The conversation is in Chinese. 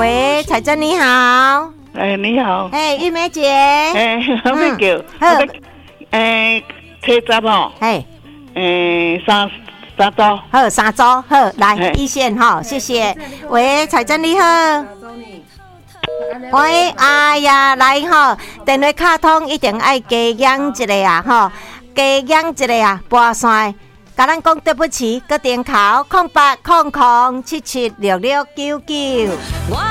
喂，彩珍你好。 你好。 玉梅姐。 我要叫，车站哦。三周。 好，3周。好，来一线哈，谢谢。喂，彩珍你好。喂，哎呀，来吼，电话卡通一定爱加养一个啊，吼，加养一个啊，拨线，甲咱讲对不起，搁电考0800776699。